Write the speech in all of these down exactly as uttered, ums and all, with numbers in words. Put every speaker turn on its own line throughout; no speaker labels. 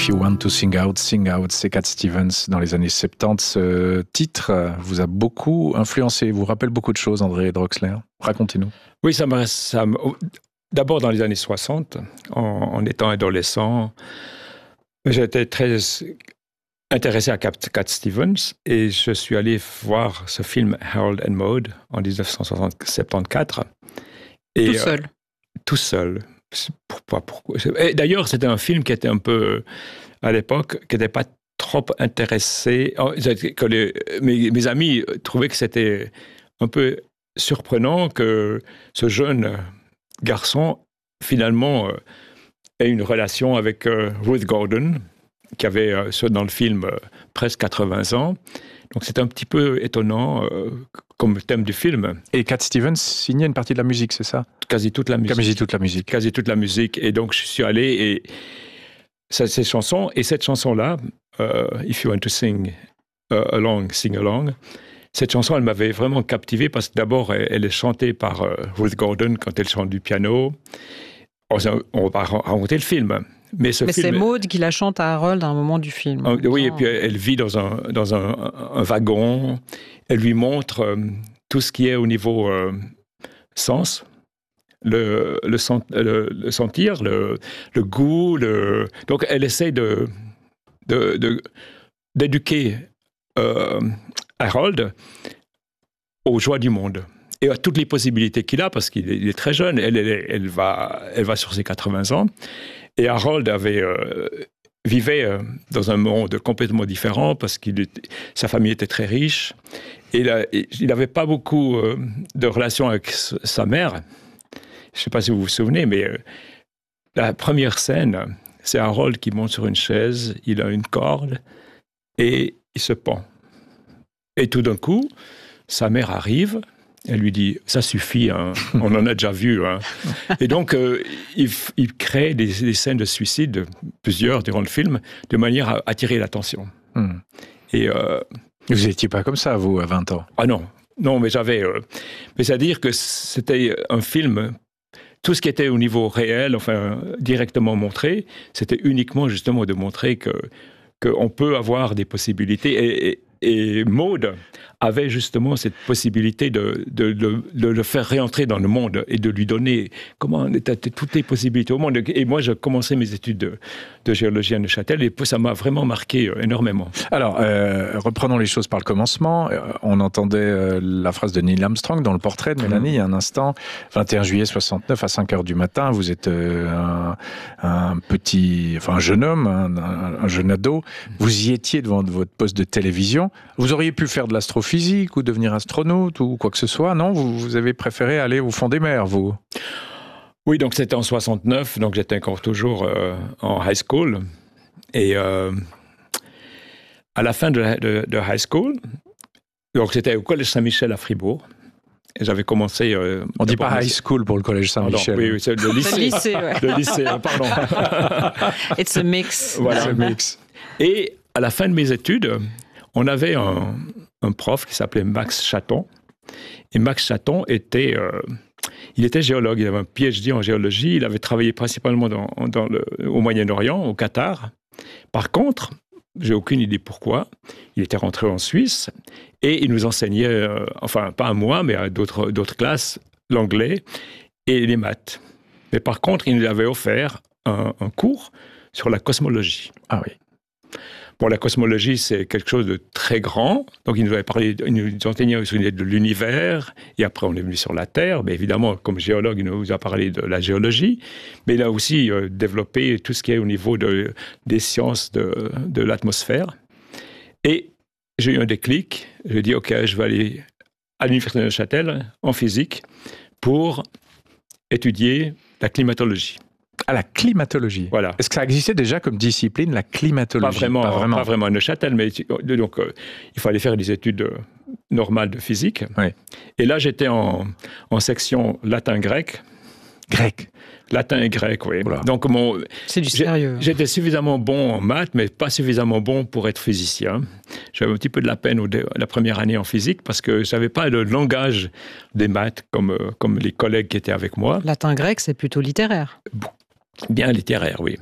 If You Want to Sing Out, Sing Out, c'est Cat Stevens dans les années soixante-dix. Ce titre vous a beaucoup influencé, vous rappelle beaucoup de choses, André Drosler. Racontez-nous.
Oui, ça me, ça me... D'abord dans les années soixante, en, en étant adolescent, j'étais très intéressé à Cat, Cat Stevens et je suis allé voir ce film Harold and Maude en dix-neuf cent soixante-quatorze. Et,
tout seul.
Euh, tout seul. Pourquoi, pourquoi. Et d'ailleurs, c'était un film qui était un peu, à l'époque, qui n'était pas trop intéressé. Que les, mes, mes amis trouvaient que c'était un peu surprenant que ce jeune garçon, finalement, euh, ait une relation avec euh, Ruth Gordon, qui avait, euh, dans le film, euh, presque quatre-vingts ans. Donc, c'est un petit peu étonnant euh, comme thème du film.
Et Cat Stevens signait une partie de la musique, c'est ça ?
Quasi toute la musique.
Quasi toute la musique.
Quasi toute la musique. Et donc, je suis allé et ça, ces chansons, et cette chanson-là, uh, If You Want to Sing uh, Along, Sing Along, cette chanson, elle m'avait vraiment captivé parce que d'abord, elle, elle est chantée par uh, Ruth Gordon quand elle chante du piano. On, on va raconter le film. Mais, ce
Mais
film,
c'est Maude qui la chante à Harold à un moment du film.
Euh, oui, oh. Et puis elle vit dans un, dans un, un wagon. Elle lui montre euh, tout ce qui est au niveau euh, sens, le, le, sent, le, le sentir, le, le goût. Le... Donc elle essaie de, de, de, d'éduquer euh, Harold aux joies du monde et à toutes les possibilités qu'il a parce qu'il est, il est très jeune. Elle, elle, elle, va, elle va sur ses quatre-vingts ans. Et Harold avait, euh, vivait euh, dans un monde complètement différent parce que sa famille était très riche. Et il n'avait pas beaucoup euh, de relations avec sa mère. Je ne sais pas si vous vous souvenez, mais euh, la première scène, c'est Harold qui monte sur une chaise, il a une corde et il se pend. Et tout d'un coup, sa mère arrive. Elle lui dit, ça suffit, hein. On en a déjà vu. Hein. Et donc, euh, il, il crée des, des scènes de suicide, plusieurs durant le film, de manière à attirer l'attention.
Hmm.
Et, euh,
vous n'étiez pas comme ça, vous, à vingt ans?
Ah non, non, mais j'avais... Euh, mais c'est-à-dire que c'était un film, tout ce qui était au niveau réel, enfin, directement montré, c'était uniquement justement de montrer que qu'on peut avoir des possibilités. Et, et, et Maude avait justement cette possibilité de, de, de, de le faire réentrer dans le monde et de lui donner comment, toutes les possibilités au monde. Et moi, j'ai commencé mes études de, de géologie à Neuchâtel et ça m'a vraiment marqué énormément.
Alors, euh, reprenons les choses par le commencement. On entendait euh, la phrase de Neil Armstrong dans le portrait de Mélanie, mmh. il y a un instant. vingt et un juillet soixante-neuf à cinq heures du matin, vous êtes euh, un, un petit, enfin un jeune homme, un, un, un jeune ado. Vous y étiez devant votre poste de télévision. Vous auriez pu faire de l'astrophysique ou devenir astronaute ou quoi que ce soit, non? vous, vous avez préféré aller au fond des mers, vous?
Oui, donc c'était en soixante-neuf, donc j'étais encore toujours euh, en high school. Et euh, à la fin de, de, de high school, donc j'étais au Collège Saint-Michel à Fribourg. Et j'avais commencé... Euh,
On ne dit pas high school pour le Collège Saint-Michel.
Pardon, oui, c'est le lycée.
Le lycée, ouais.
Le lycée, pardon.
It's a mix.
Voilà.
It's a mix.
Et à la fin de mes études, on avait un, un prof qui s'appelait Max Chaton. Et Max Chaton était, euh, il était géologue, il avait un P H D en géologie, il avait travaillé principalement dans, dans le, au Moyen-Orient, au Qatar. Par contre, j'ai aucune idée pourquoi, il était rentré en Suisse et il nous enseignait, euh, enfin pas à moi, mais à d'autres, d'autres classes, l'anglais et les maths. Mais par contre, il nous avait offert un, un cours sur la cosmologie.
Ah oui.
Bon, la cosmologie, c'est quelque chose de très grand. Donc, il nous avait parlé, il nous enseignait de l'univers. Et après, on est venu sur la Terre. Mais évidemment, comme géologue, il nous a parlé de la géologie. Mais il a aussi euh, développé tout ce qui est au niveau de, des sciences de, de l'atmosphère. Et j'ai eu un déclic. J'ai dit, OK, je vais aller à l'Université de Neuchâtel, en physique, pour étudier la climatologie.
À la climatologie.
Voilà.
Est-ce que ça existait déjà comme discipline, la climatologie?
Pas vraiment,
pas vraiment.
Pas vraiment à Neuchâtel, mais donc, euh, il fallait faire des études euh, normales de physique.
Oui.
Et là, j'étais en, en section latin-grec.
Grec.
Latin et grec, oui.
Oula.
Donc, mon,
c'est du sérieux.
J'étais suffisamment bon en maths, mais pas suffisamment bon pour être physicien. J'avais un petit peu de la peine au dé, la première année en physique parce que je n'avais pas le langage des maths comme, comme les collègues qui étaient avec moi.
Latin-grec, c'est plutôt littéraire.
Bien littéraire, oui.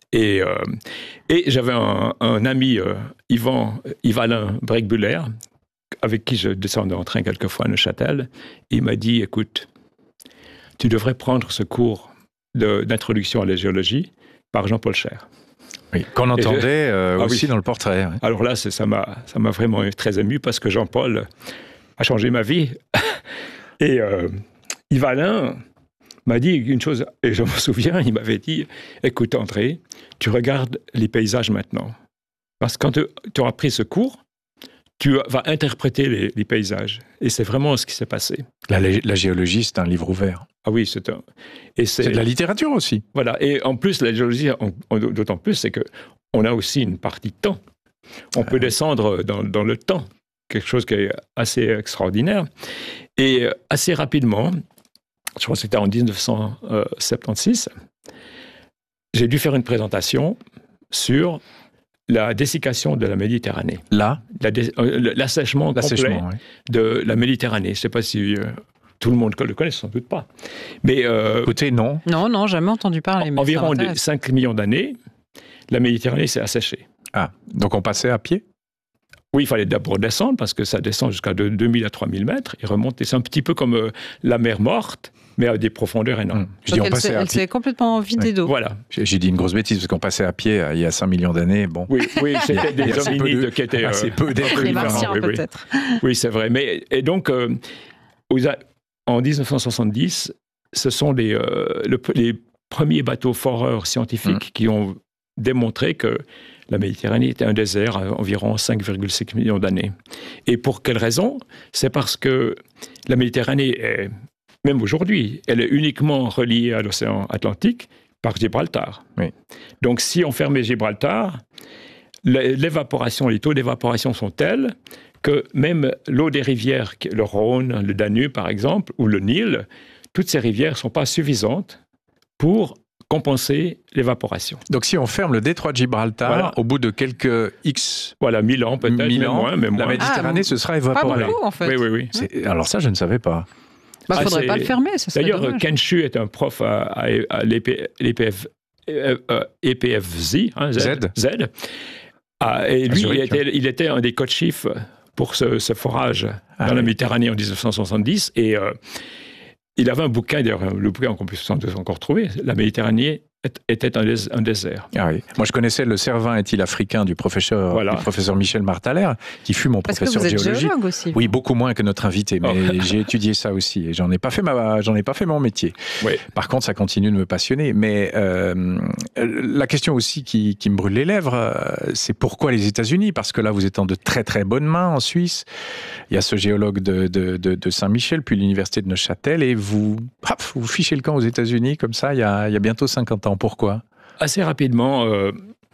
Et, euh, et j'avais un, un ami, euh, Yvan, Yves-Alain Breckbuller, avec qui je descendais en train quelquefois à Neuchâtel. Il m'a dit, écoute, tu devrais prendre ce cours de, d'introduction à la géologie par Jean-Paul Cher.
Oui, qu'on entendait je... euh, ah, aussi oui. dans le portrait. Ouais.
Alors là, c'est, ça, m'a, ça m'a vraiment très ému parce que Jean-Paul a changé ma vie. Et euh, Yves-Alain m'a dit une chose, et je me souviens, il m'avait dit, écoute André, tu regardes les paysages maintenant. Parce que quand tu auras pris ce cours, tu vas interpréter les, les paysages. Et c'est vraiment ce qui s'est passé.
La, la géologie, c'est un livre ouvert.
Ah oui, c'est un... Et c'est,
c'est de la littérature aussi.
Voilà. Et en plus, la géologie, on, on, d'autant plus, c'est qu'on a aussi une partie de temps. On ah, peut oui. descendre dans, dans le temps. Quelque chose qui est assez extraordinaire. Et assez rapidement, je crois que c'était en dix-neuf cent soixante-seize, j'ai dû faire une présentation sur la dessiccation de la Méditerranée.
Là
la dé, euh, L'assèchement complet oui. de la Méditerranée. Je ne sais pas si euh, tout le monde le connaît, sans doute pas. Mais, euh,
Écoutez, non.
Non, non, jamais entendu parler.
En, environ cinq millions d'années, la Méditerranée s'est asséchée.
Ah, donc on passait à pied ?
Oui, il fallait d'abord descendre, parce que ça descend jusqu'à deux mille à trois mille mètres. Il remonte, et c'est un petit peu comme euh, la mer morte, mais à des profondeurs énormes. Mmh.
Je dis, on
elle,
passait
s'est,
à
elle
pied.
s'est complètement vidée
ouais.
d'eau.
Voilà.
J'ai, j'ai dit une grosse bêtise, parce qu'on passait à pied il y a cinq millions d'années. Bon.
Oui, oui, c'était des hominides de, qui étaient...
Euh, assez peu d'êtres
humains. Martiens,
oui,
peut-être.
Oui. oui, c'est vrai. Mais, et donc, euh, en dix-neuf cent soixante-dix, ce sont les, euh, le, les premiers bateaux foreurs scientifiques mmh. qui ont démontré que la Méditerranée était un désert à environ cinq virgule six millions d'années. Et pour quelle raison ? C'est parce que la Méditerranée est, même aujourd'hui, elle est uniquement reliée à l'océan Atlantique par Gibraltar.
Oui.
Donc si on fermait Gibraltar, l'évaporation, les taux d'évaporation sont tels que même l'eau des rivières, le Rhône, le Danube par exemple, ou le Nil, toutes ces rivières ne sont pas suffisantes pour compenser l'évaporation.
Donc si on ferme le détroit de Gibraltar, voilà. au bout de quelques X...
Voilà, mille ans peut-être,
mille
mais
ans,
moins, mais moins.
La Méditerranée ah, se sera évaporée.
Pas beaucoup, en fait.
Oui, oui, oui.
C'est... Alors ça, je ne savais pas.
Il bah, ne faudrait ah, pas le fermer, ça serait
D'ailleurs,
dommage.
Ken Chu est un prof à, à, à l'E P F, euh, E P F Z, hein, Z, Z. Z. Ah, et lui, il était, il était un des coachifs pour ce, ce forage ah, dans oui. la Méditerranée en dix-neuf cent soixante-dix. Et euh, il avait un bouquin, d'ailleurs, le bouquin qu'on peut encore trouver, La Méditerranée était un, dés- un désert.
Ah oui. Moi, je connaissais le Cervin est-il africain du professeur,
voilà.
du professeur Michel Martalère, qui fut mon
Parce
professeur
que vous êtes
géologie.
Géologue aussi.
Oui, beaucoup moins que notre invité, mais
oh.
j'ai étudié ça aussi et j'en ai pas fait ma, j'en ai pas fait mon métier.
Oui.
Par contre, ça continue de me passionner. Mais euh, la question aussi qui, qui me brûle les lèvres, c'est pourquoi les États-Unis ? Parce que là, vous êtes en de très très bonnes mains en Suisse. Il y a ce géologue de, de, de, de Saint-Michel, puis l'université de Neuchâtel, et vous, hop, vous fichez le camp aux États-Unis comme ça. Il y a, il y a bientôt cinquante ans. Pourquoi ?
Assez rapidement, euh,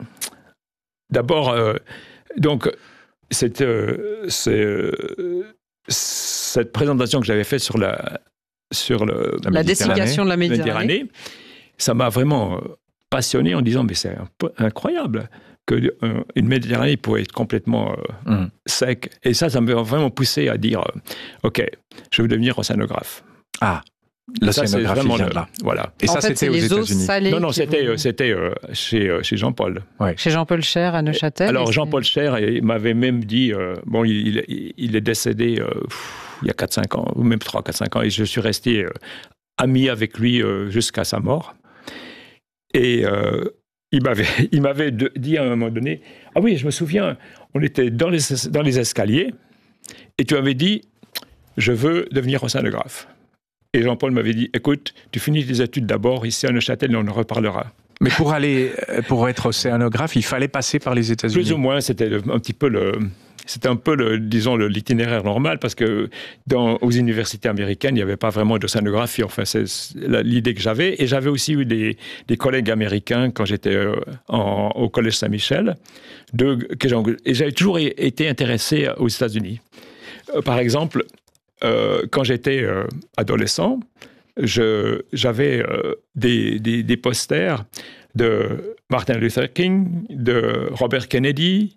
d'abord, euh, donc, cette, euh, c'est, euh, cette présentation que j'avais faite sur la, sur le,
la, la dessiccation de la Méditerranée,
Méditerranée, ça m'a vraiment passionné en disant, mais c'est un peu incroyable qu'une euh, Méditerranée pourrait être complètement euh, mmh. sec. Et ça, ça m'a vraiment poussé à dire, euh, OK, je veux devenir océanographe.
Ah L'océanographie vient de là.
Voilà.
Et
en
ça,
fait,
c'était aux États-Unis.
Non, non, c'était,
vous...
c'était euh, chez, euh, chez Jean-Paul.
Ouais.
Chez Jean-Paul Cher à Neuchâtel.
Alors, Jean-Paul Cher il m'avait même dit, euh, bon, il, il, il est décédé euh, pff, il y a quatre cinq ans, ou même trois quatre cinq ans, et je suis resté euh, ami avec lui euh, jusqu'à sa mort. Et euh, il m'avait, il m'avait de, dit à un moment donné, ah oui, je me souviens, on était dans les, dans les escaliers, et tu avais dit, je veux devenir océanographe. Et Jean-Paul m'avait dit, écoute, tu finis tes études d'abord ici à Neuchâtel et on en reparlera.
Mais pour aller, pour être océanographe, il fallait passer par les États-Unis.
Plus ou moins, c'était un petit peu le, c'était un peu le, disons, le, l'itinéraire normal parce que dans, aux universités américaines, il n'y avait pas vraiment d'océanographie. Enfin, c'est l'idée que j'avais. Et j'avais aussi eu des, des collègues américains quand j'étais en, au Collège Saint-Michel. De, que et j'avais toujours été intéressé aux États-Unis. Par exemple, Euh, quand j'étais euh, adolescent, je, j'avais euh, des, des, des posters de Martin Luther King, de Robert Kennedy,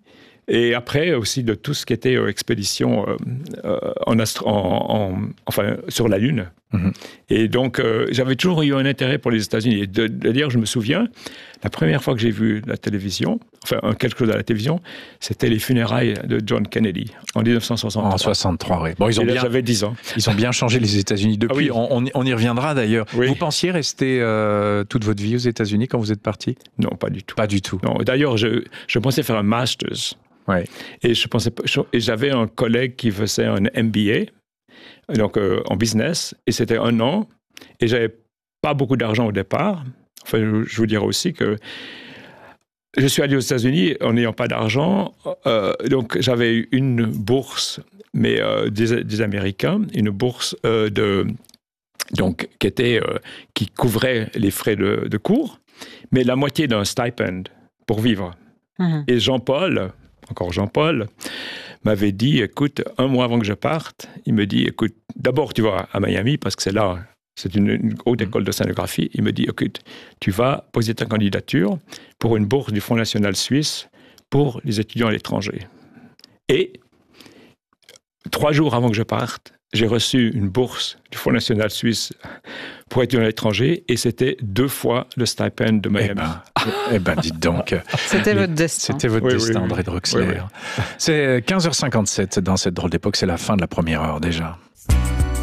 Et après aussi de tout ce qui était euh, expédition euh, euh, en, astro- en, en, enfin, sur la Lune. Mm-hmm. Et donc, euh, j'avais toujours eu un intérêt pour les États-Unis. Et de, de dire, je me souviens, la première fois que j'ai vu la télévision, enfin, quelque chose à la télévision, c'était les funérailles de John Kennedy en dix-neuf cent soixante-trois.
En soixante-trois, oui. Bon, ils ont
là,
bien,
j'avais dix ans.
Ils ont bien changé les États-Unis depuis. Ah oui. on, on y reviendra d'ailleurs. Oui. Vous pensiez rester euh, toute votre vie aux États-Unis quand vous êtes parti?
Non, pas du tout.
Pas du tout.
Non, d'ailleurs, je, je pensais faire un master's.
Ouais.
Et je pensais, et j'avais un collègue qui faisait un M B A, donc euh, en business, et c'était un an. Et j'avais pas beaucoup d'argent au départ. Enfin, je, je vous dirais aussi que je suis allé aux États-Unis en n'ayant pas d'argent. Euh, donc, j'avais une bourse, mais euh, des, des Américains, une bourse euh, de, donc, qui, était, euh, qui couvrait les frais de, de cours, mais la moitié d'un stipend pour vivre. Mmh. Et Jean-Paul, encore Jean-Paul, m'avait dit, écoute, un mois avant que je parte, il me dit, écoute, d'abord tu vas à Miami, parce que c'est là, c'est une, une haute école de scénographie. Il me dit, écoute, tu vas poser ta candidature pour une bourse du Fonds national suisse pour les étudiants à l'étranger. Et trois jours avant que je parte, j'ai reçu une bourse du Fonds national suisse pour étudiants à l'étranger, et c'était deux fois le stipend de Miami.
Eh ben, eh ben dites donc.
C'était votre destin.
C'était votre
oui,
destin,
oui,
André Drexler. Oui, oui. C'est quinze heures cinquante-sept dans cette drôle d'époque, c'est la fin de la première heure déjà.